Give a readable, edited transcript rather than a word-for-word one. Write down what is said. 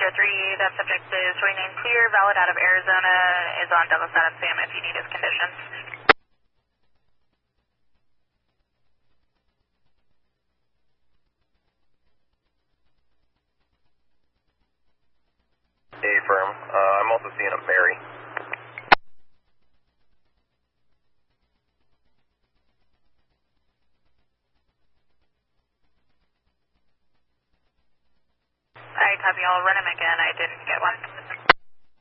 3, that subject is showing name clear, valid out of Arizona, is on Douglas Adams Sam if you need his conditions. Affirm. I'm also seeing a Mary. I copy, I'll run him again, I didn't get one.